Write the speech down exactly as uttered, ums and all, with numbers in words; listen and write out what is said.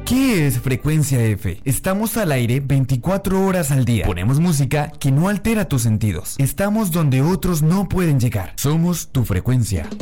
¿Qué es Frecuencia F? Estamos al aire veinticuatro horas al día. Ponemos música que no altera tus sentidos. Estamos donde otros no pueden llegar. Somos tu frecuencia.